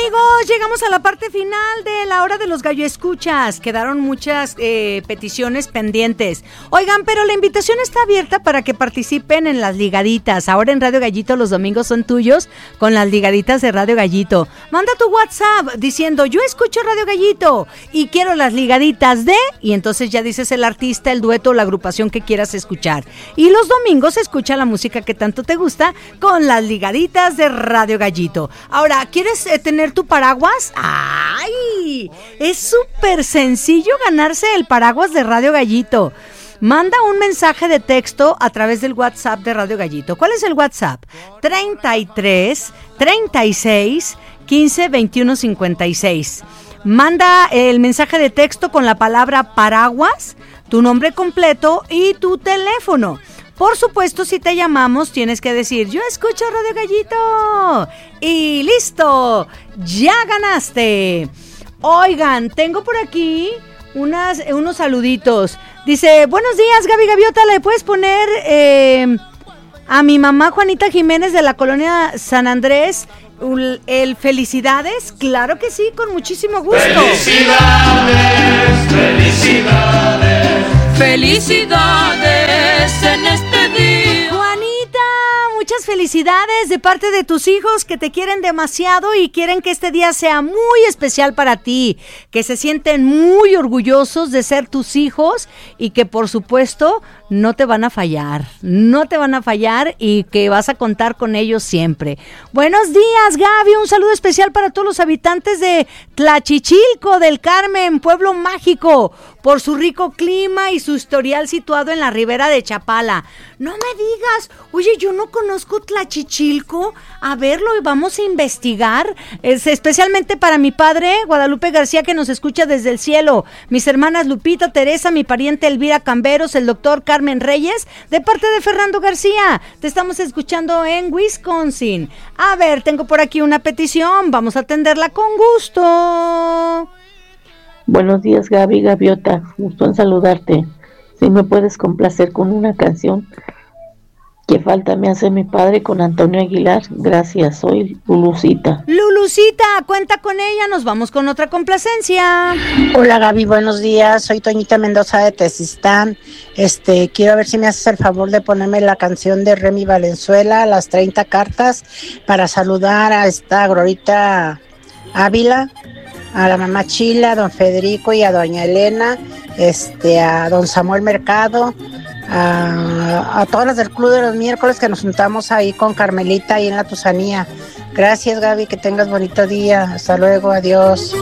amigos, llegamos a la parte final de la hora de los gallo escuchas. Quedaron muchas peticiones pendientes. Oigan, pero la invitación está abierta para que participen en las ligaditas. Ahora en Radio Gallito los domingos son tuyos con las ligaditas de Radio Gallito. Manda tu WhatsApp diciendo yo escucho Radio Gallito y quiero las ligaditas de... Y entonces ya dices el artista, el dueto o la agrupación que quieras escuchar. Y los domingos escucha la música que tanto te gusta con las ligaditas de Radio Gallito. Ahora, ¿quieres tener tu paraguas? ¡Ay! Es súper sencillo ganarse el paraguas de Radio Gallito. Manda un mensaje de texto a través del WhatsApp de Radio Gallito. ¿Cuál es el WhatsApp? 33 36 15 21 56. Manda el mensaje de texto con la palabra paraguas, tu nombre completo y tu teléfono. Por supuesto, si te llamamos, tienes que decir, yo escucho Radio Gallito. Y listo, ya ganaste. Oigan, tengo por aquí unos saluditos. Dice, buenos días, Gaby Gaviota, ¿le puedes poner a mi mamá Juanita Jiménez de la colonia San Andrés el felicidades? Claro que sí, con muchísimo gusto. Felicidades, felicidades, felicidades en este día. Juanita, muchas felicidades de parte de tus hijos que te quieren demasiado y quieren que este día sea muy especial para ti, que se sienten muy orgullosos de ser tus hijos y que por supuesto no te van a fallar y que vas a contar con ellos siempre. Buenos días, Gaby, un saludo especial para todos los habitantes de Tlachichilco del Carmen, pueblo mágico, por su rico clima y su historial situado en la ribera de Chapala. No me digas, oye, yo no conozco Tlachichilco, a verlo y vamos a investigar, especialmente para mi padre, Guadalupe García, que nos escucha desde el cielo, mis hermanas Lupita, Teresa, mi pariente Elvira Camberos, el doctor Carmen Reyes, de parte de Fernando García, te estamos escuchando en Wisconsin. A ver, tengo por aquí una petición, vamos a atenderla con gusto. Buenos días, Gaby Gaviota, gusto en saludarte. Si me puedes complacer con una canción, ¿Qué falta me hace mi padre con Antonio Aguilar? Gracias, soy Lulucita. Lulucita, cuenta con ella, nos vamos con otra complacencia. Hola Gaby, buenos días, soy Toñita Mendoza de Tezistán. Quiero ver si me haces el favor de ponerme la canción de Remy Valenzuela, Las 30 cartas, para saludar a esta Glorita Ávila, a la mamá Chila, a don Federico y a doña Elena, a don Samuel Mercado, a todas las del Club de los Miércoles que nos juntamos ahí con Carmelita ahí en la Tusanía. Gracias Gaby, que tengas bonito día, hasta luego, adiós.